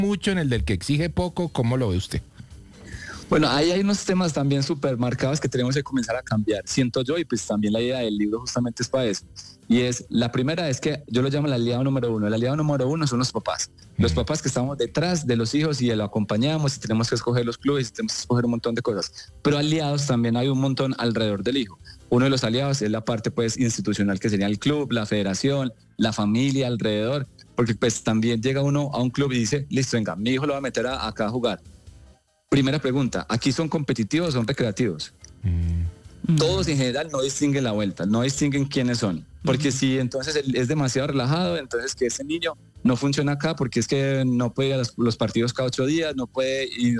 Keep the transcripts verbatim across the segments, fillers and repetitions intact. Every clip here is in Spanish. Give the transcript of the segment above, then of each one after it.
mucho, en el del que exige poco? ¿Cómo lo ve usted? Bueno, ahí hay unos temas también súper marcados que tenemos que comenzar a cambiar, siento yo, y pues también la idea del libro justamente es para eso. Y es, la primera es que yo lo llamo el aliado número uno. El aliado número uno son los papás. Los papás que estamos detrás de los hijos y lo acompañamos y tenemos que escoger los clubes y tenemos que escoger un montón de cosas. Pero aliados también hay un montón alrededor del hijo. Uno de los aliados es la parte pues institucional que sería el club, la federación, la familia alrededor. Porque pues también llega uno a un club y dice, listo, venga, mi hijo lo va a meter a, acá a jugar. Primera pregunta, ¿aquí son competitivos o son recreativos? Mm. Todos en general no distinguen la vuelta, no distinguen quiénes son. Porque mm. si entonces es demasiado relajado, entonces que ese niño no funciona acá porque es que no puede ir a los, los partidos cada ocho días, no puede ir.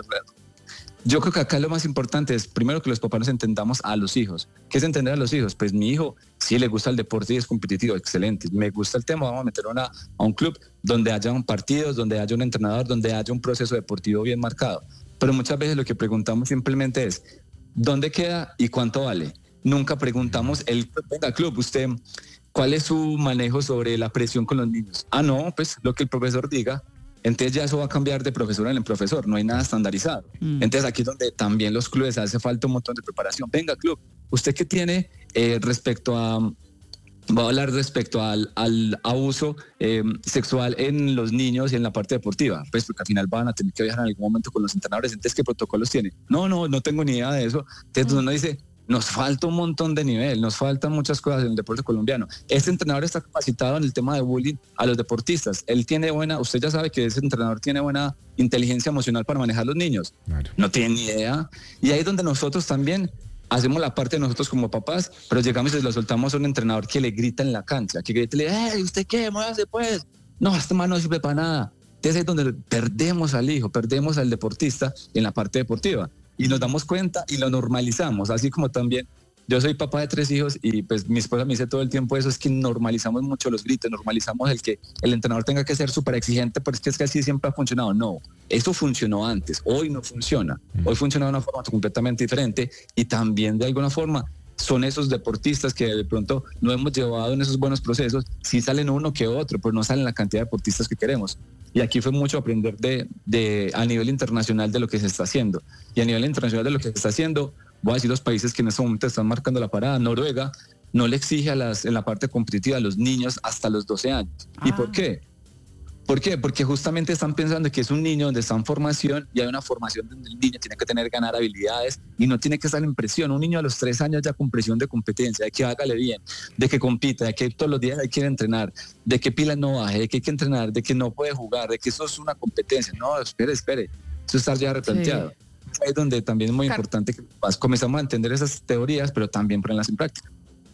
Yo creo que acá lo más importante es primero que los papás nos entendamos a los hijos. ¿Qué es entender a los hijos? Pues mi hijo sí le gusta el deporte y es competitivo, excelente. Me gusta el tema, vamos a meter una, a un club donde haya un partidos, donde haya un entrenador, donde haya un proceso deportivo bien marcado. Pero muchas veces lo que preguntamos simplemente es, ¿dónde queda y cuánto vale? Nunca preguntamos, el venga, club, usted, ¿cuál es su manejo sobre la presión con los niños? Ah, no, pues lo que el profesor diga. Entonces ya eso va a cambiar de profesor en profesor, no hay nada estandarizado. Mm. Entonces aquí es donde también los clubes hace falta un montón de preparación. Venga, club, ¿usted qué tiene eh, respecto a... Voy a hablar respecto al, al abuso eh, sexual en los niños y en la parte deportiva, pues porque al final van a tener que viajar en algún momento con los entrenadores. Entonces, ¿qué protocolos tiene? No, no, no tengo ni idea de eso. Entonces uno dice, nos falta un montón de nivel, nos faltan muchas cosas en el deporte colombiano. Este entrenador está capacitado en el tema de bullying a los deportistas. Él tiene buena, usted ya sabe que ese entrenador tiene buena inteligencia emocional para manejar a los niños. Claro. No tiene ni idea. Y ahí es donde nosotros también hacemos la parte de nosotros como papás, pero llegamos y lo soltamos a un entrenador que le grita en la cancha, que grita y le dice, ¡hey, usted qué, muévase pues! No, este man no sirve para nada. Entonces ahí es donde perdemos al hijo, perdemos al deportista en la parte deportiva. Y nos damos cuenta y lo normalizamos, así como también yo soy papá de tres hijos y pues mi esposa me dice todo el tiempo eso, es que normalizamos mucho los gritos, normalizamos el que el entrenador tenga que ser súper exigente, porque es que así siempre ha funcionado. No, eso funcionó antes, hoy no funciona, hoy funciona de una forma completamente diferente y también de alguna forma son esos deportistas que de pronto no hemos llevado en esos buenos procesos, sí salen uno que otro, pero no salen la cantidad de deportistas que queremos. Y aquí fue mucho aprender de, de, a nivel internacional de lo que se está haciendo. Y a nivel internacional de lo que se está haciendo, voy a decir los países que en este momento están marcando la parada. Noruega no le exige a las, en la parte competitiva a los niños hasta los doce años. Ah. ¿Y por qué? ¿Por qué? Porque justamente están pensando que es un niño donde está en formación y hay una formación donde el niño tiene que tener, ganar habilidades y no tiene que estar en presión. Un niño a los tres años ya con presión de competencia, de que hágale bien, de que compita, de que todos los días hay que entrenar, de que pila no baje, de que hay que entrenar, de que no puede jugar, de que eso es una competencia. No, espere, espere, eso está ya replanteado. Sí. Ahí es donde también es muy Car- importante que comenzamos a entender esas teorías, pero también ponerlas en práctica.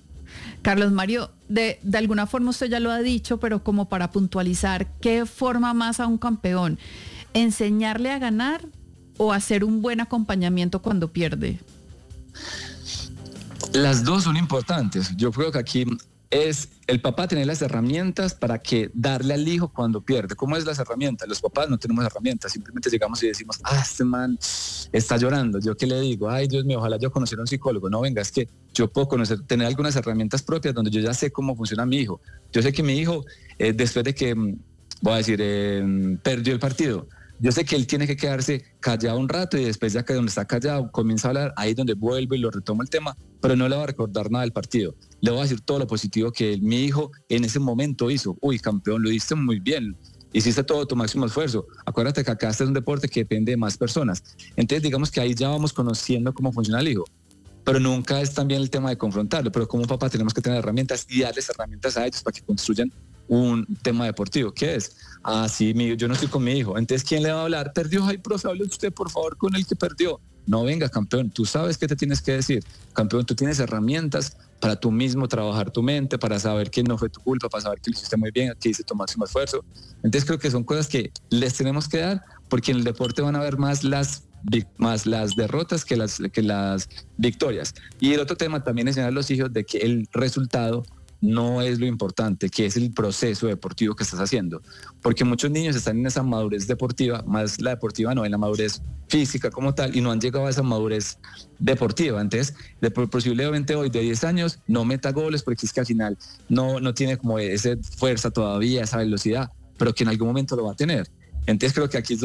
Carlos Mario, de, de alguna forma usted ya lo ha dicho, pero como para puntualizar, ¿qué forma más a un campeón? ¿Enseñarle a ganar o hacer un buen acompañamiento cuando pierde? Las dos son importantes. Yo creo que aquí es el papá tener las herramientas para que darle al hijo cuando pierde. ¿Cómo es las herramientas? Los papás no tenemos herramientas, simplemente llegamos y decimos, ah, este man está llorando. ¿Yo qué le digo? Ay, Dios mío, ojalá yo conociera a un psicólogo. No, venga, es que yo puedo conocer, tener algunas herramientas propias donde yo ya sé cómo funciona mi hijo. Yo sé que mi hijo, eh, después de que, voy a decir, eh, perdió el partido, yo sé que él tiene que quedarse callado un rato y después ya que donde está callado comienza a hablar, ahí es donde vuelvo y lo retomo el tema, pero no le voy a recordar nada del partido. Le voy a decir todo lo positivo que mi hijo en ese momento hizo. Uy, campeón, lo hiciste muy bien. Hiciste todo tu máximo esfuerzo. Acuérdate que acá este es un deporte que depende de más personas. Entonces digamos que ahí ya vamos conociendo cómo funciona el hijo. Pero nunca es también el tema de confrontarlo. Pero como papá tenemos que tener herramientas y darles herramientas a ellos para que construyan un tema deportivo. ¿Qué es? Ah, sí, mi, yo no estoy con mi hijo. Entonces, ¿quién le va a hablar? Perdió, ay, profe, hable usted, por favor, con el que perdió. No, venga, campeón, tú sabes qué te tienes que decir. Campeón, tú tienes herramientas para tú mismo trabajar tu mente, para saber que no fue tu culpa, para saber que lo hiciste muy bien, que hiciste tu máximo esfuerzo. Entonces, creo que son cosas que les tenemos que dar, porque en el deporte van a haber más las más las derrotas que las, que las victorias. Y el otro tema también es enseñar a los hijos de que el resultado no es lo importante, que es el proceso deportivo que estás haciendo, porque muchos niños están en esa madurez deportiva, más la deportiva no, en la madurez física como tal, y no han llegado a esa madurez deportiva. Entonces, de, posiblemente hoy de diez años no meta goles porque es que al final no, no tiene como esa fuerza todavía, esa velocidad, pero que en algún momento lo va a tener. Entonces creo que aquí es